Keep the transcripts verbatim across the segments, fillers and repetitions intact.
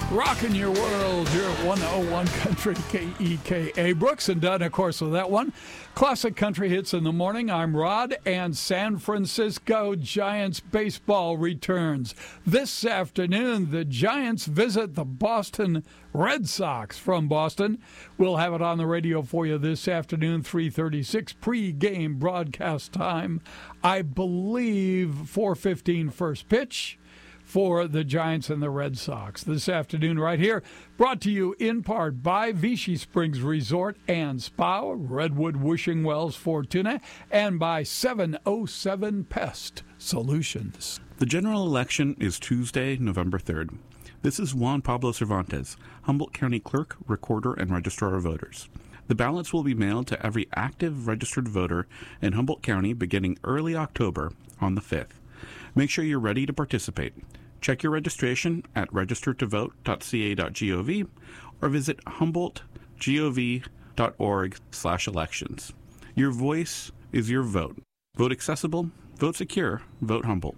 Rocking your world here at one oh one Country K E K A. Brooks and Dunn, of course, with that one. Classic Country Hits in the Morning. I'm Rod, and San Francisco Giants baseball returns. This afternoon, the Giants visit the Boston Red Sox from Boston. We'll have it on the radio for you this afternoon, three thirty-six pre-game broadcast time. I believe four fifteen first pitch for the Giants and the Red Sox this afternoon right here. Brought to you in part by Vichy Springs Resort and Spa, Redwood Wishing Wells Fortuna, and by seven oh seven Pest Solutions. The general election is Tuesday, November third. This is Juan Pablo Cervantes, Humboldt County Clerk, Recorder, and Registrar of Voters. The ballots will be mailed to every active registered voter in Humboldt County beginning early October on the fifth. Make sure you're ready to participate. Check your registration at register to vote dot c a dot gov or visit humboldt gov dot org slash elections. Your voice is your vote. Vote accessible, vote secure, vote Humboldt.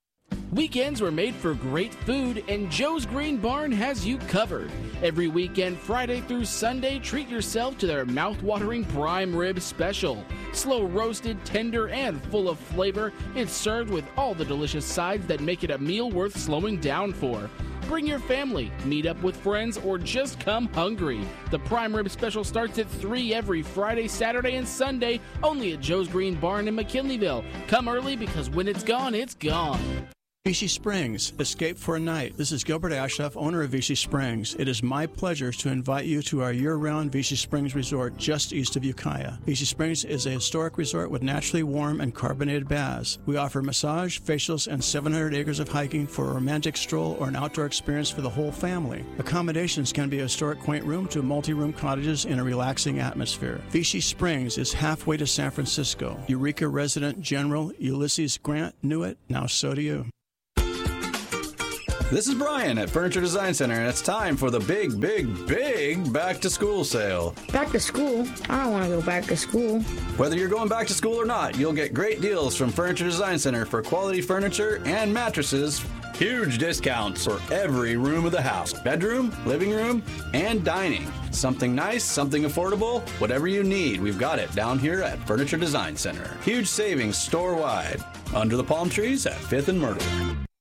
Weekends were made for great food, and Joe's Green Barn has you covered. Every weekend, Friday through Sunday, treat yourself to their mouth-watering prime rib special. Slow roasted, tender, and full of flavor, it's served with all the delicious sides that make it a meal worth slowing down for. Bring your family, meet up with friends, or just come hungry. The prime rib special starts at three every Friday, Saturday, and Sunday, only at Joe's Green Barn in McKinleyville. Come early, because when it's gone, it's gone. Vichy Springs, escape for a night. This is Gilbert Ashloff, owner of Vichy Springs. It is my pleasure to invite you to our year-round Vichy Springs resort just east of Ukiah. Vichy Springs is a historic resort with naturally warm and carbonated baths. We offer massage, facials, and seven hundred acres of hiking for a romantic stroll or an outdoor experience for the whole family. Accommodations can be a historic quaint room to multi-room cottages in a relaxing atmosphere. Vichy Springs is halfway to San Francisco. Eureka resident General Ulysses Grant knew it. Now so do you. This is Brian at Furniture Design Center, and it's time for the big, big, big back-to-school sale. Back to school? I don't want to go back to school. Whether you're going back to school or not, you'll get great deals from Furniture Design Center for quality furniture and mattresses. Huge discounts for every room of the house. Bedroom, living room, and dining. Something nice, something affordable, whatever you need, we've got it down here at Furniture Design Center. Huge savings store-wide. Under the palm trees at fifth and Myrtle.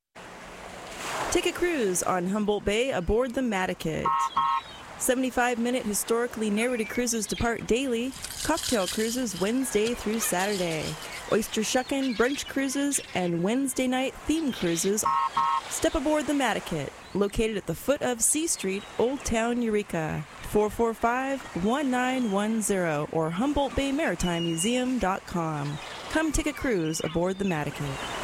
Take a cruise on Humboldt Bay aboard the Mataket. seventy-five minute historically narrated cruises depart daily. Cocktail cruises Wednesday through Saturday. Oyster shuckin', brunch cruises, and Wednesday night theme cruises. Step aboard the Mataket, located at the foot of C Street, Old Town, Eureka. four four five, one nine one zero or Humboldt Bay Maritime Museum dot com. Come take a cruise aboard the Mataket.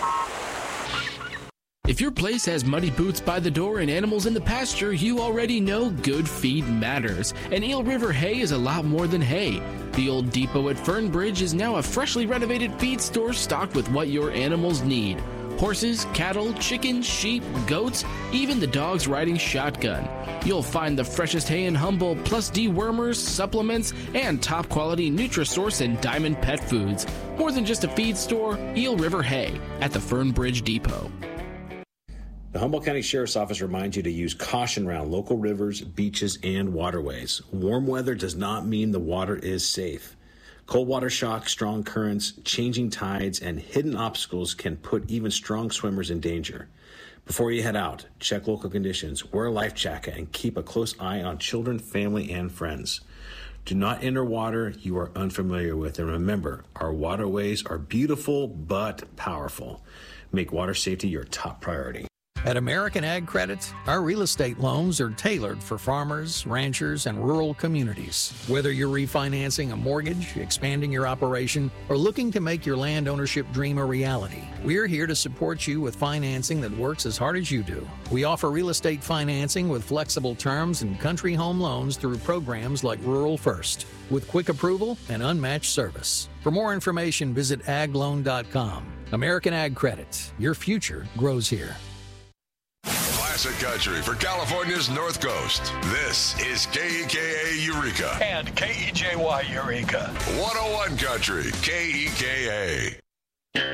If your place has muddy boots by the door and animals in the pasture, you already know good feed matters. And Eel River Hay is a lot more than hay. The old depot at Fernbridge is now a freshly renovated feed store stocked with what your animals need. Horses, cattle, chickens, sheep, goats, even the dogs riding shotgun. You'll find the freshest hay in Humboldt, plus dewormers, supplements, and top-quality Nutrisource and Diamond pet foods. More than just a feed store, Eel River Hay at the Fernbridge Depot. The Humboldt County Sheriff's Office reminds you to use caution around local rivers, beaches, and waterways. Warm weather does not mean the water is safe. Cold water shock, strong currents, changing tides, and hidden obstacles can put even strong swimmers in danger. Before you head out, check local conditions, wear a life jacket, and keep a close eye on children, family, and friends. Do not enter water you are unfamiliar with, and remember, our waterways are beautiful but powerful. Make water safety your top priority. At American Ag Credit, our real estate loans are tailored for farmers, ranchers, and rural communities. Whether you're refinancing a mortgage, expanding your operation, or looking to make your land ownership dream a reality, we're here to support you with financing that works as hard as you do. We offer real estate financing with flexible terms and country home loans through programs like Rural First, with quick approval and unmatched service. For more information, visit ag loan dot com. American Ag Credit. Your future grows here. Classic country for California's North Coast. This is K E K A Eureka. And K E J Y Eureka. one oh one Country, K E K A.